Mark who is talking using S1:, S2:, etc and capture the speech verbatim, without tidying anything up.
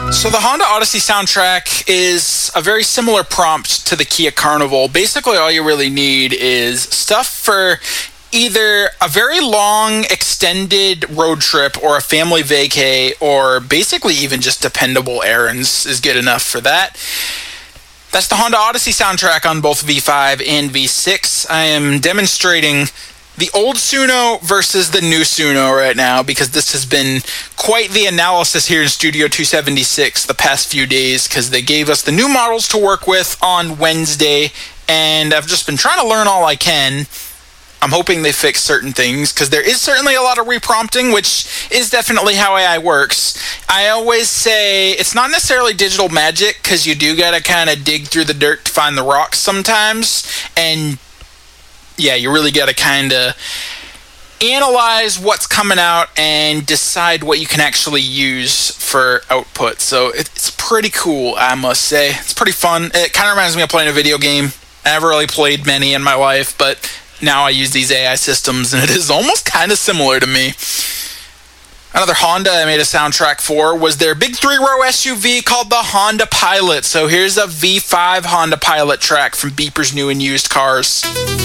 S1: So the Honda Odyssey soundtrack is a very similar prompt to the Kia Carnival. Basically, all you really need is stuff for either a very long, extended road trip or a family vacay, or basically even just dependable errands is good enough for that. That's the Honda Odyssey soundtrack on both V five and V six. I am demonstrating the old Suno versus the new Suno right now, because this has been quite the analysis here in Studio two seventy-six the past few days, because they gave us the new models to work with on Wednesday, and I've just been trying to learn all I can. I'm hoping they fix certain things, because there is certainly a lot of reprompting, which is definitely how A I works. I always say it's not necessarily digital magic, because you do got to kind of dig through the dirt to find the rocks sometimes, and yeah, you really got to kind of analyze what's coming out and decide what you can actually use for output. So it's pretty cool, I must say. It's pretty fun. It kind of reminds me of playing a video game. I never really played many in my life, but now I use these A I systems, and it is almost kind of similar to me. Another Honda I made a soundtrack for was their big three-row S U V called the Honda Pilot. So here's a V five Honda Pilot track from Beeper's New and Used Cars.